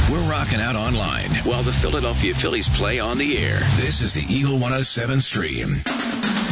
We're rocking out online while the Philadelphia Phillies play on the air. This is the Eagle 107 stream.